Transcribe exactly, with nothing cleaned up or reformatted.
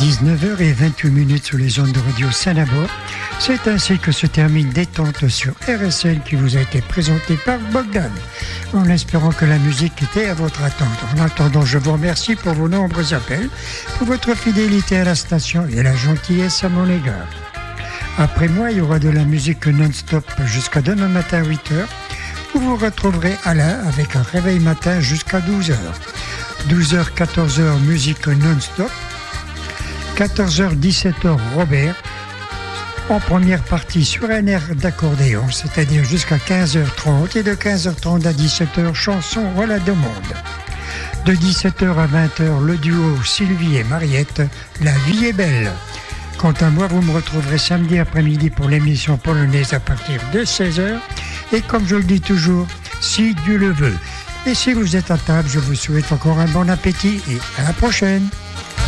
dix-neuf heures vingt-huit minutes sur les ondes de Radio Saint-Labo. C'est ainsi que se termine Détente sur R S L qui vous a été présentée par Bogdan, en espérant que la musique était à votre attente. En attendant, je vous remercie pour vos nombreux appels, pour votre fidélité à la station et la gentillesse à mon égard. Après moi, il y aura de la musique non-stop jusqu'à demain matin huit heures. Vous vous retrouverez Alain avec un réveil matin jusqu'à douze heures. douze heures, quatorze heures, musique non-stop. quatorze heures, dix-sept heures, Robert. En première partie sur un air d'accordéon, c'est-à-dire jusqu'à quinze heures trente. Et de quinze heures trente à dix-sept heures, chanson Voilà de monde. De dix-sept heures à vingt heures, le duo Sylvie et Mariette, La vie est belle. Quant à moi, vous me retrouverez samedi après-midi pour l'émission polonaise à partir de seize heures. Et comme je le dis toujours, si Dieu le veut. Et si vous êtes à table, je vous souhaite encore un bon appétit et à la prochaine.